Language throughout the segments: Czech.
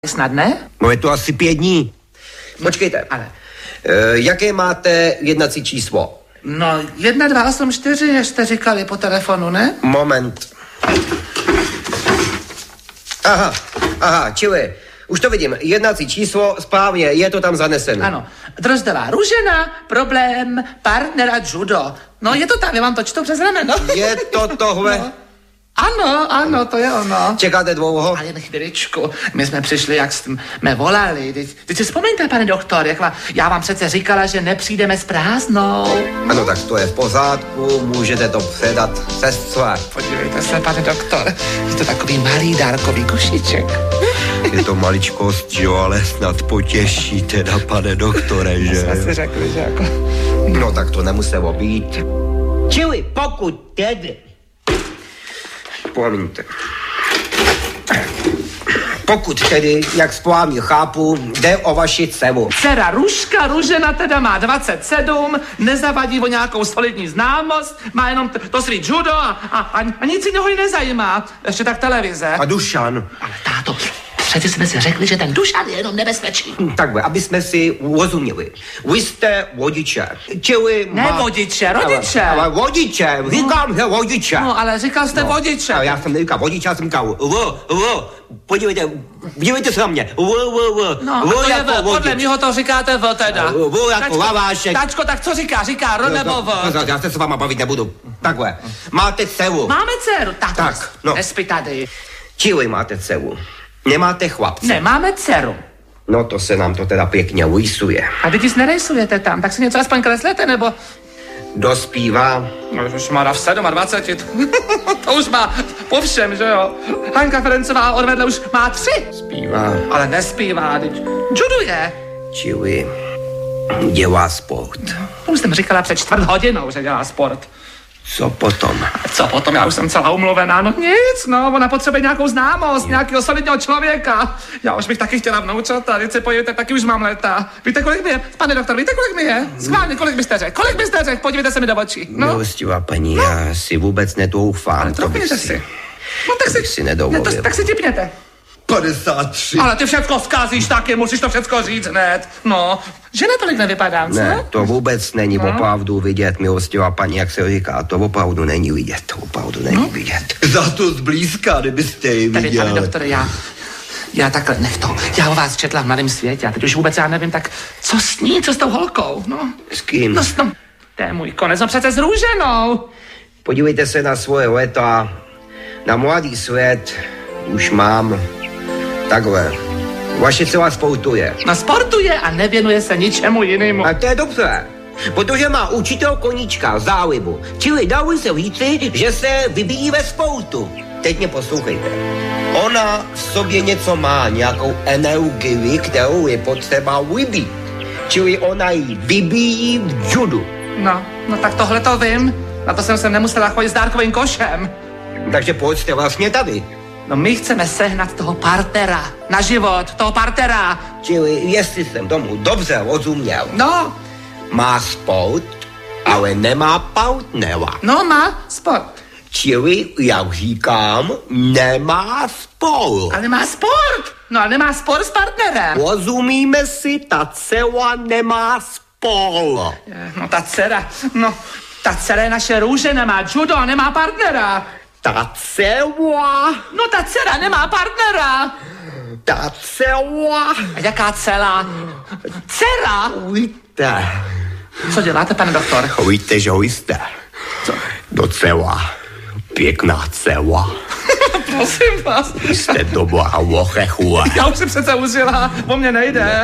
Snad ne? No je to asi 5 dní. Počkejte. Ale. Jaké máte jednací číslo? No, 1284, jak jste říkali po telefonu, ne? Moment. Aha, čili, už to vidím, jednací číslo, správně, je to tam zaneseno. Ano, Drozdová Růžena, problém partnera judo. No, je to tam, já vám to čtu přes rameno. Je to tohle? No. Ano, to je ono. Čekáte dlouho? Ale jen chviličku, my jsme přišli, jak jsme volali. Teď si vzpomeňte, pane doktor, já vám přece říkala, že nepřijdeme s prázdnou. Ano, tak to je v pořádku, můžete to předat sestře. Podívejte se, pane doktor, je to takový malý dárkový košíček. Je to maličkost, jo, ale snad potěší teda, pane doktore, že? Jsme si řekli, že jako... No tak to nemuselo být. Čili pokud tedy... Promiňte. Pokud tedy, jak správně chápu, jde o vaši dceru. Dcera Ruška Růžena teda má 27, nezavadí o nějakou solidní známost, má jenom to svý judo a nic jiného ji nezajímá. Ještě tak televize. A Dušan? Ale táto, přece jsme si řekli, že ten Dušan je jenom nebezpečný. Takhle, aby jsme si rozuměli. Vy jste vodiče, čili... Ne vodiče, rodiče. Ale vodiče, říkám, že vodiče. No, ale říkal jste vodiče. Ale já jsem neříkal vodiče, já jsem říkal podívejte se na mě. No, a to je podle mýho to říkáte v teda. Jako lavášek. Tačko, tak co říká? Říká ro nebo v? Já se s váma bavit nebudu. Takhle, máte dceru. Máme dceru, tak, no. Nespí tady. Čili máte dceru. Nemáte chlapce. Nemáme dceru. No to se nám to teda pěkně rýsuje. A vy když nerejsujete tam, tak si něco aspoň kreslete, nebo... Dospívá. No už má v 27. To už má po všem, že jo? Hanka Ferencová odvedle už má 3. Zpívá. Ale nespívá, teď juduje. Čili dělá sport. To už jsem říkala před 4 hodinou, že dělá sport. Co potom? Co potom? Já už jsem celá umluvená. No nic, no, ona potřebuje nějakou známost, nějakého solidního člověka. Já už bych taky chtěla vnoučata, teď se podívejte, taky už mám léta. Víte, kolik mi je? Pane doktor, víte, kolik mi je? Schválně, kolik byste řekl? Kolik byste řekl? Podívejte se mi do očí. No. Milostivá paní, já si vůbec nedoufám. Ale troufněte si. No tak si nedovolil. Ne, tak si tipněte. 53. Ale ty všecko zkazíš taky, musíš to všecko říct hned. No, že natolik nevypadám, co? Ne, to vůbec není opravdu vidět, milostivá paní, jak se říká, to opravdu není vidět, to opravdu není vidět. Za to zblízka, kdybyste ji viděli. Tady, pane doktore, já takhle, nech to, já o vás četla v Mladém světě a teď už vůbec já nevím, tak co s ní, co s tou holkou, no? S kým? No, to je můj konec, no přece s Růženou. Podívejte se na svoje léta, na mladý svět už mám takhle. Vaše dcera sportuje. No sportuje a nevěnuje se ničemu jinému. A to je dobře, protože má učitel koníčka zálibu. Čili dalo se říci, že se vybíjí ve sportu. Teď mě poslouchejte. Ona v sobě něco má, nějakou energii, kterou je potřeba vybít. Čili ona ji vybíjí v judu. No tak tohle to vím. Na to jsem se nemusela chodit s dárkovým košem. Takže proč jste vlastně tady? No my chceme sehnat toho partnera na život, toho partnera. Čili, jestli jsem tomu dobře rozuměl. No. Má sport, ale nemá partnera. No, má sport. Čili, jak říkám, nemá sport. Ale má sport. No, ale nemá sport s partnerem. Rozumíme si, ta dcera nemá sport. No, ta dcera je naše Růžena, má judo a nemá partnera. Ta dcera? No, ta dcera nemá partnera. Ta dcera? A jaká dcera? Dcera? Víte. Co děláte, pane doktor? Víte, že jste. Co? Docela pěkná dcera. Prosím vás. Jste dobrá ořechové. Já už si přece užila, o mě nejde.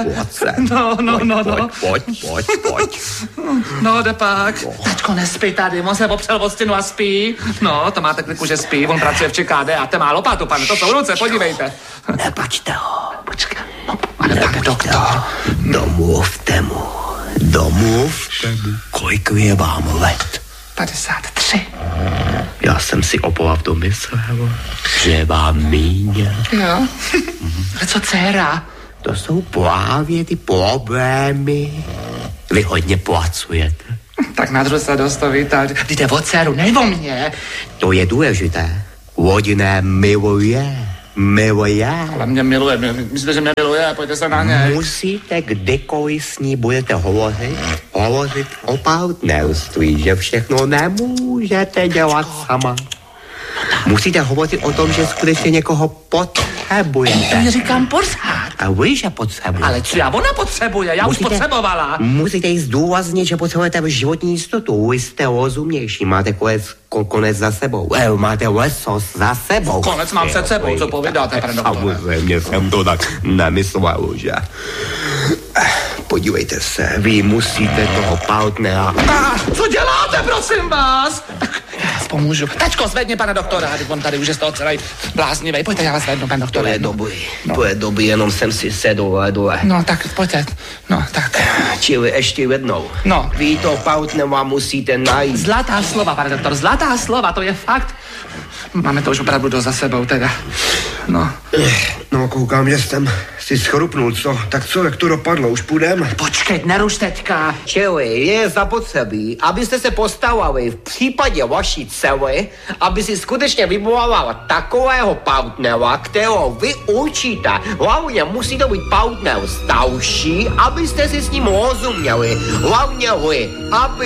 No. Pojď. No, jde pak. Tačko nespí tady, on se opřel o stěnu a spí. No, to máte kliku, že spí, on pracuje v ČKD a ten má lopatu, pane, to jsou ruce, podívejte. Nepačte ho. Počkej, no, ale pane doktor. Domluvte mu, kolik je vám let? 53. Já jsem si opravdu myslel, že vám míň. Jo. Ale co dcera? To jsou právě ty problémy. Vy hodně pracujete. Tak na druhé se dostavíte. Jde o dceru, ne o mě. To je důležité. Rodinné miluje miluje. Ale mě miluje, myslíte, že mě miluje, pojďte se na něj. Musíte, kdykoliv s ní budete hovořit o partnerství, že všechno nemůžete dělat sama. Musíte hovořit o tom, že skutečně někoho potřebujete. Já říkám pořád. A vy, že potřebujete. Ale co já ona potřebuje, já už potřebovala. Musíte jí zdůraznit, že potřebujete životní jistotu. Vy jste rozumnější, máte konec za sebou. Máte lesos za sebou. Konec mám před sebou, co povídáte, pane doktore? Samozřejmě jsem to tak nemyslel, že? Podívejte se, vy musíte toho partnera... Co děláte, prosím vás? Já pomůžu. Tačko, zvedni, pane doktore, teď on tady už je z toho celý bláznivej. Pojďte, já vás zvednu, pane doktore. To je dobrý, jenom jsem si sedl dole. No, tak pojďte, no, tak. Čili ještě jednou. No. Vy to partnera musíte najít. Zlatá slova, pane doktor, zlatá slova, to je fakt. Máme to už opravdu dost za sebou, teda. No. No, koukám, že jsem si schrupnul, co? Tak co, jak to dopadlo, už půjdem? Počkej, neruš teďka. Čili je zapotřebí, abyste se postavili v případě vaší dcery, aby si skutečně vybojovala takového partnera, kterého vy určíte. Hlavně musí to být partner starší, abyste si s ním rozuměli. Hlavně vy, aby